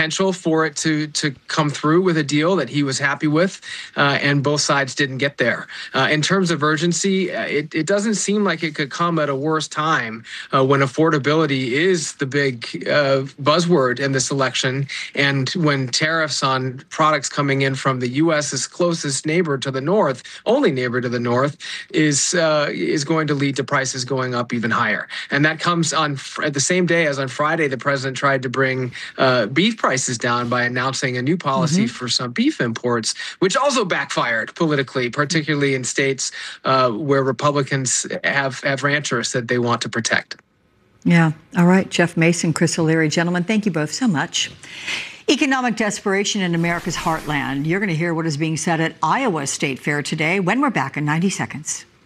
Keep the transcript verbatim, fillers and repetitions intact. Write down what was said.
potential for it to to come through with a deal that he was happy with, uh, and both sides didn't get there. Uh, in terms of urgency, uh, it, it doesn't seem like it could come at a worse time uh, when affordability is the big uh, buzzword in this election, and when tariffs on products coming in from the U S's closest neighbor to the north, only neighbor to the north, is uh, is going to lead to prices going up even higher. And that comes on at the same day as on Friday, the president tried to bring uh, beef prices down by announcing a new policy mm-hmm. for some beef imports, which also backfired politically, particularly in states uh, where Republicans have, have ranchers that they want to protect. Yeah. All right. Jeff Mason, Chris O'Leary, gentlemen, thank you both so much. Economic desperation in America's heartland. You're going to hear what is being said at Iowa State Fair today when we're back in ninety seconds.